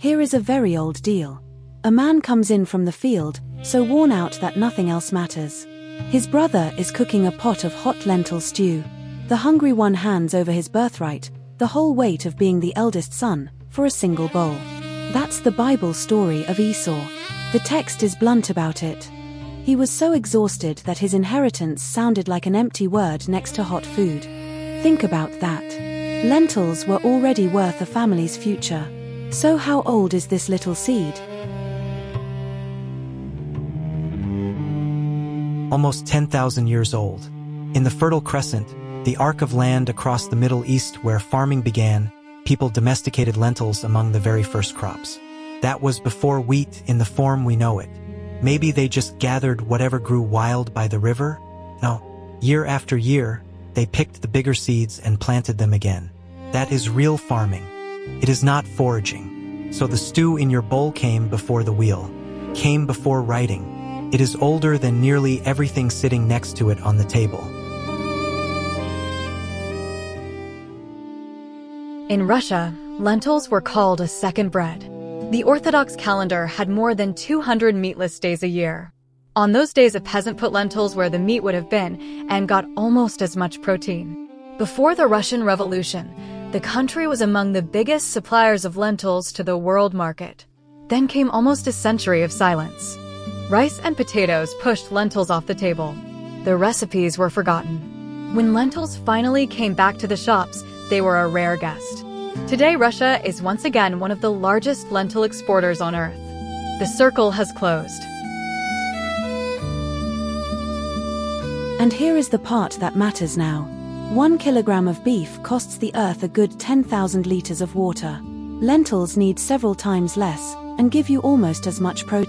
Here is a very old deal. A man comes in from the field, so worn out that nothing else matters. His brother is cooking a pot of hot lentil stew. The hungry one hands over his birthright, the whole weight of being the eldest son, for a single bowl. That's the Bible story of Esau. The text is blunt about it. He was so exhausted that his inheritance sounded like an empty word next to hot food. Think about that. Lentils were already worth a family's future. So how old is this little seed? Almost 10,000 years old. In the Fertile Crescent, the arc of land across the Middle East where farming began, people domesticated lentils among the very first crops. That was before wheat in the form we know it. Maybe they just gathered whatever grew wild by the river? No. Year after year, they picked the bigger seeds and planted them again. That is real farming. It is not foraging. So the stew in your bowl came before the wheel, came before writing. It is older than nearly everything sitting next to it on the table. In Russia, lentils were called a second bread. The Orthodox calendar had more than 200 meatless days a year. On those days, a peasant put lentils where the meat would have been and got almost as much protein. Before the Russian Revolution, the country was among the biggest suppliers of lentils to the world market. Then came almost a century of silence. Rice and potatoes pushed lentils off the table. The recipes were forgotten. When lentils finally came back to the shops, they were a rare guest. Today, Russia is once again one of the largest lentil exporters on Earth. The circle has closed. And here is the part that matters now. 1 kilogram of beef costs the Earth a good 10,000 liters of water. Lentils need several times less and give you almost as much protein.